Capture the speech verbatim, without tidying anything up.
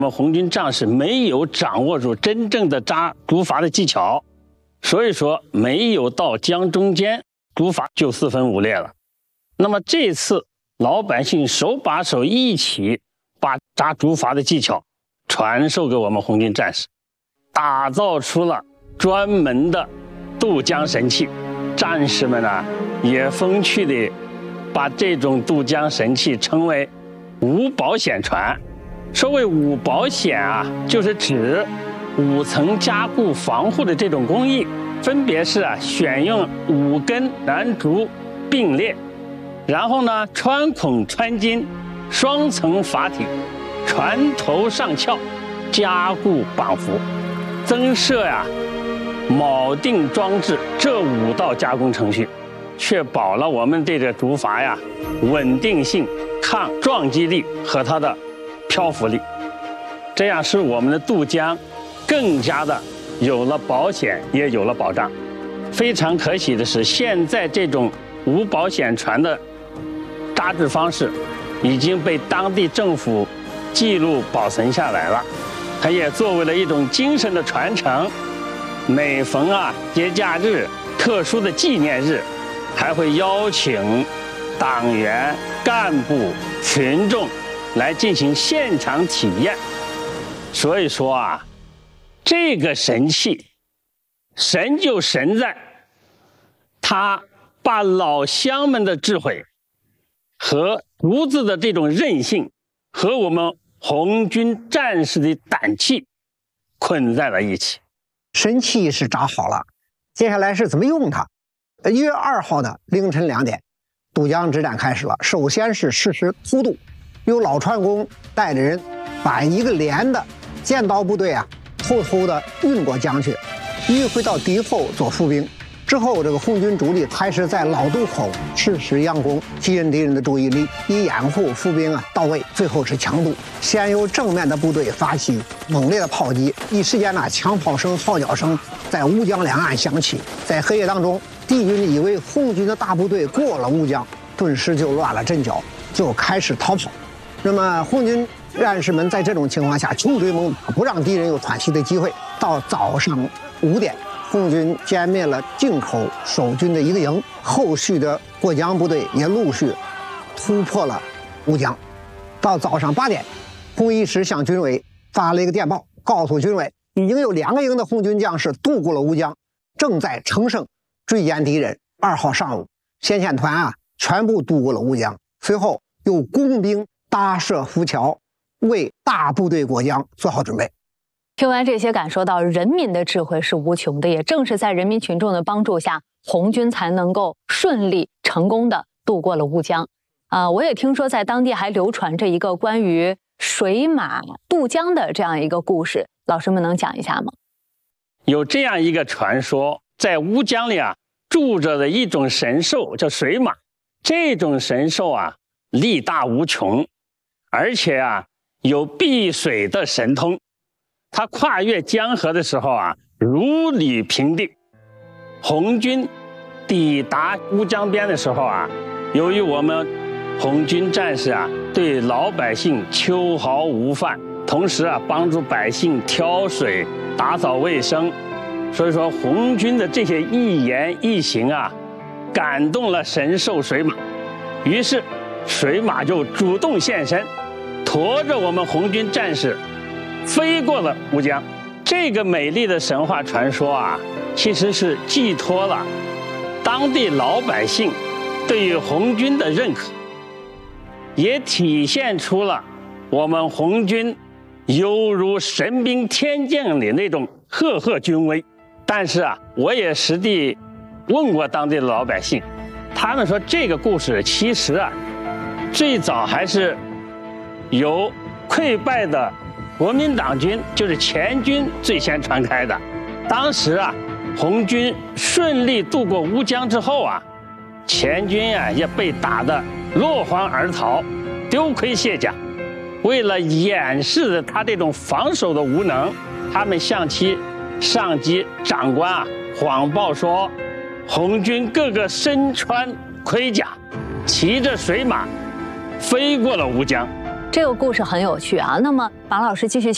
我们红军将士没有掌握住真正的扎竹筏的技巧，所以说没有到江中间，竹筏就四分五裂了。那么这次老百姓手把手一起把扎竹筏的技巧传授给我们红军战士，打造出了专门的渡江神器。战士们呢也风趣地把这种渡江神器称为五保险船。所谓五保险啊，就是指五层加固防护的这种工艺，分别是啊选用五根楠竹并列，然后呢穿孔穿金，双层筏体，船头上翘，加固绑缚，增设呀、啊、铆定装置这五道加工程序，确保了我们这个竹筏呀稳定性、抗撞击力和它的漂浮力，这样使我们的渡江更加的有了保险，也有了保障。非常可喜的是，现在这种无保险船的扎制方式已经被当地政府记录保存下来了，它也作为了一种精神的传承。每逢啊节假日、特殊的纪念日，还会邀请党员、干部、群众来进行现场体验。所以说啊，这个神器神就神在他把老乡们的智慧和竹子的这种韧性和我们红军战士的胆气捆在了一起。 神器是扎好了，接下来是怎么用它？一月二号的凌晨两点，渡江之战开始了。首先是实施突渡，由老船工带着人把一个连的剑刀部队啊偷偷的运过江去，迂回到敌后做伏兵。之后，这个红军主力开始在老渡口适时佯攻，吸引敌人的注意力，以掩护伏兵啊到位。最后是强渡，先由正面的部队发起猛烈的炮击，一时间呢，枪炮声、号角声在乌江两岸响起。在黑夜当中，敌军以为红军的大部队过了乌江，顿时就乱了阵脚，就开始逃跑。那么红军战士们在这种情况下穷追猛打，不让敌人有喘息的机会。到早上五点，红军歼灭了进口守军的一个营，后续的过江部队也陆续突破了乌江。到早上八点，红一师向军委发了一个电报，告诉军委已经有两个营的红军将士渡过了乌江，正在乘胜追歼敌人。二号上午，先遣团啊全部渡过了乌江，随后又工兵搭设浮桥，为大部队过江做好准备。 听完这些，感受到人民的智慧是无穷的，也正是在人民群众的帮助下，红军才能够顺利成功的渡过了乌江。啊、呃，我也听说在当地还流传着一个关于水马渡江的这样一个故事，老师们能讲一下吗？ 有这样一个传说，在乌江里啊住着的一种神兽叫水马，这种神兽啊力大无穷，而且啊有避水的神通。它跨越江河的时候啊，如履平地。红军抵达乌江边的时候啊，由于我们红军战士啊对老百姓秋毫无犯，同时啊帮助百姓挑水、打扫卫生，所以说红军的这些一言一行啊，感动了神兽水马。于是水马就主动现身，驮着我们红军战士飞过了乌江。这个美丽的神话传说啊，其实是寄托了当地老百姓对于红军的认可，也体现出了我们红军犹如神兵天降的那种赫赫军威。但是啊，我也实地问过当地的老百姓，他们说这个故事其实啊，最早还是由溃败的国民党军，就是前军最先传开的。当时啊，红军顺利渡过乌江之后啊，前军啊也被打得落荒而逃，丢盔卸甲。为了掩饰他这种防守的无能，他们向其上级长官啊谎报说，红军个个身穿盔甲，骑着水马飞过了乌江。 这个故事很有趣啊。那么马老师继续请